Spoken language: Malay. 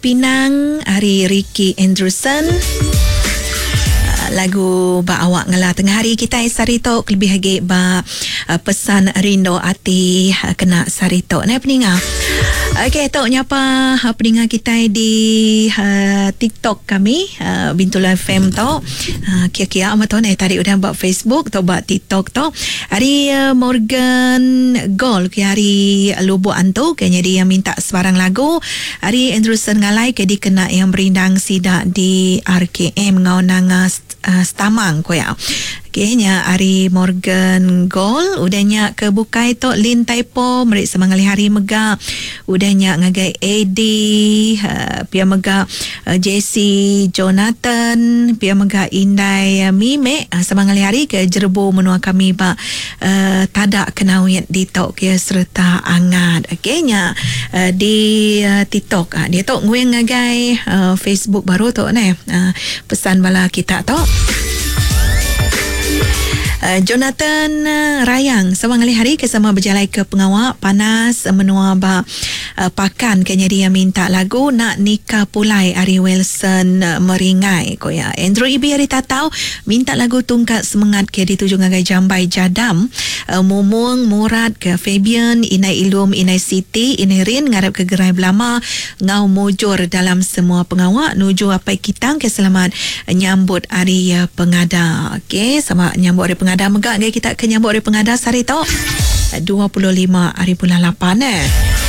Pinang hari Ricky Anderson. Lagu ba awak ngala tengah hari kita sarito lebih lagi ba pesan rindu ati kena sarito ni peninga. Okey, tok nyapa peninga kita di TikTok kami Bintul FM tok. Kia-kia amat tok tadi udah buat Facebook tok buat TikTok tok. Hari Morgan Gold ke hari Lubu Antu kayaknya dia minta sebarang lagu. Hari Anderson ngalai ke di kena yang berindang sida di RKM ngaunang Stamang ko ya. Kayaknya hari Morgan Gold udahnya ke bukai tok Lin Taipo merik semangali hari mega udahnya ngagai Eddie pia mega Jesse Jonathan pia mega Indai Mime semangali hari ke jerbu menua kami ba tada kenawit di tok ya serta angat kayaknya di TikTok dia tok ngwe ngagai Facebook baru tok ne pesan bala kita tok Jonathan Rayang semangali hari kesama berjalai ke pengawak panas menua ba pakan kayaknya dia minta lagu nak nikah pulai Ari Wilson meringai ko ya Andrew Ibi hari tatau minta lagu tungkat semangat ke dituju ngagai Jambai Jadam Mumung Murad ke Fabian Inai Ilum Inai Siti Inai Rin ngarap ke gerai belama ngau mujur dalam semua pengawak nuju apai kitang ke selamat nyambut hari pengada okey sama nyambut hari pengada megak kita ke nyambut hari pengada sari tok 25 hari bulan 8